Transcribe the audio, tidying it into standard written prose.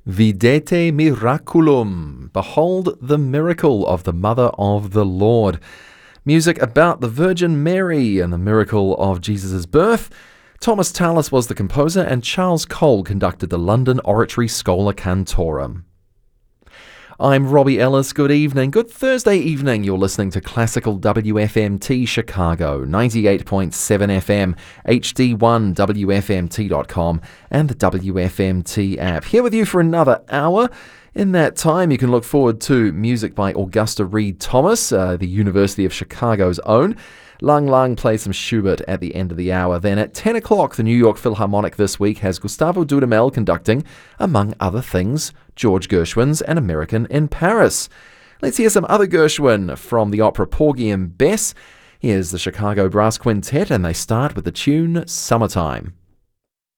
Videte miraculum. Behold the miracle of the Mother of the Lord. Music about the Virgin Mary and the miracle of Jesus' birth. Thomas Tallis was the composer and Charles Cole conducted the London Oratory Schola Cantorum. I'm Robbie Ellis. Good evening. Good Thursday evening. You're listening to Classical WFMT Chicago, 98.7 FM, HD1, WFMT.com, and the WFMT app. Here with you for another hour. In that time, you can look forward to music by Augusta Reed Thomas, the University of Chicago's own. Lang Lang plays some Schubert at the end of the hour. Then at 10 o'clock, the New York Philharmonic this week has Gustavo Dudamel conducting, among other things, George Gershwin's An American in Paris. Let's hear some other Gershwin from the opera Porgy and Bess. Here's the Chicago Brass Quintet, and they start with the tune Summertime.